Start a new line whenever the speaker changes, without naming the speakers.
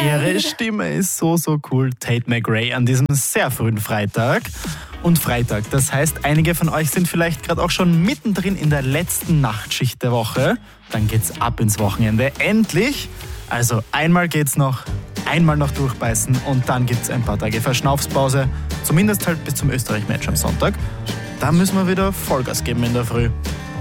Ihre Stimme ist so cool. Tate McRae an diesem sehr frühen Freitag. Und Freitag, das heißt, einige von euch sind vielleicht gerade auch schon mittendrin in der letzten Nachtschicht der Woche. Dann geht's ab ins Wochenende. Endlich! Also einmal geht's noch, einmal noch durchbeißen und dann gibt's ein paar Tage Verschnaufspause. Zumindest halt bis zum Österreich-Match am Sonntag. Da müssen wir wieder Vollgas geben in der Früh.